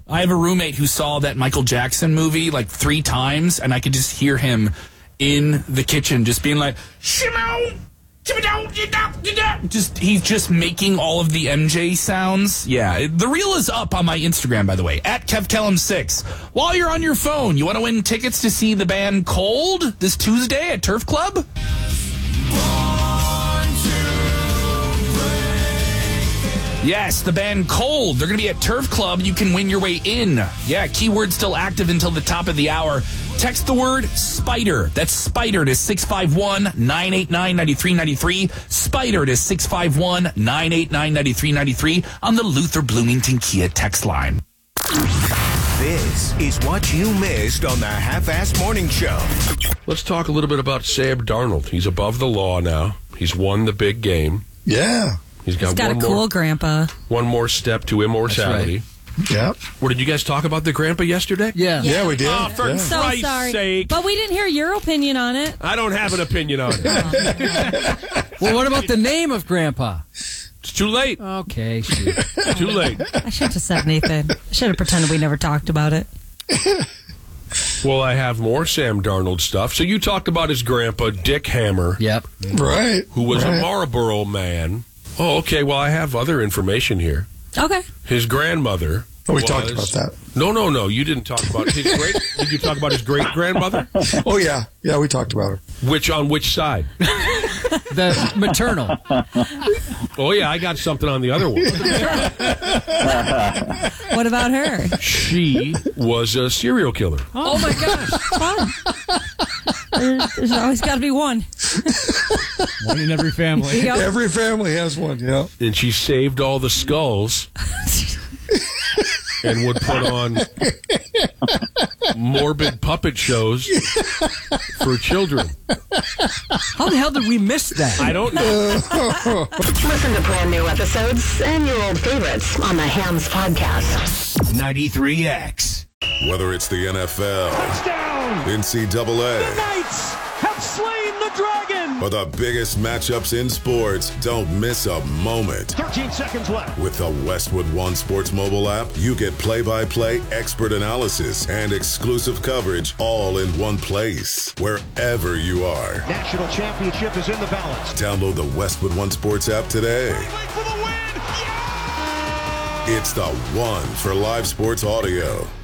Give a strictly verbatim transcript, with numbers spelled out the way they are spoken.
I have a roommate who saw that Michael Jackson movie like three times, and I could just hear him in the kitchen just being like, Shimon! Just he's just making all of the M J sounds. Yeah, the reel is up on my Instagram, by the way, at KevKellum six. While you're on your phone, you want to win tickets to see the band Cold this Tuesday at Turf Club? Yes, the band Cold. They're going to be at Turf Club. You can win your way in. Yeah, keyword still active until the top of the hour. Text the word SPIDER. That's SPIDER to six five one, nine eight nine, nine three nine three. SPIDER to six five one, nine eight nine, nine three nine three on the Luther Bloomington Kia text line. This is what you missed on the Half-Assed Morning Show. Let's talk a little bit about Sam Darnold. He's above the law now. He's won the big game. Yeah. He's got, He's got one a cool more, grandpa. One more step to immortality. Yep. What, did you guys talk about the grandpa yesterday? Yeah. Yeah, we did. Oh, for yeah. So Christ's sorry. sake. But we didn't hear your opinion on it. I don't have an opinion on it. Well, what about the name of Grandpa? It's too late. Okay, shoot. Too late. I should have said anything. I should have pretended we never talked about it. Well, I have more Sam Darnold stuff. So you talked about his grandpa, Dick Hammer. Yep. Right. Who was right. a Marlboro man. Oh, okay. Well, I have other information here. Okay. His grandmother. Oh, we was, talked about that. No, no, no. You didn't talk about his great. Did you talk about his great grandmother? Oh, yeah. Yeah, we talked about her. Which on which side? The maternal. Oh, yeah. I got something on the other one. What about her? She was a serial killer. Oh, my gosh. Fun. There's, there's always got to be one. One in every family. Yep. Every family has one, yeah. And she saved all the skulls and would put on morbid puppet shows for children. How the hell did we miss that? I don't know. Listen to brand new episodes and your old favorites on the Hams Podcast. ninety-three X. Whether it's the N F L, touchdown, N C double A, the Knights have slain the dragon, or the biggest matchups in sports, don't miss a moment. thirteen seconds left. With the Westwood One Sports mobile app, you get play-by-play expert analysis and exclusive coverage all in one place, wherever you are. National championship is in the balance. Download the Westwood One Sports app today. For the win. Yeah! It's the one for live sports audio.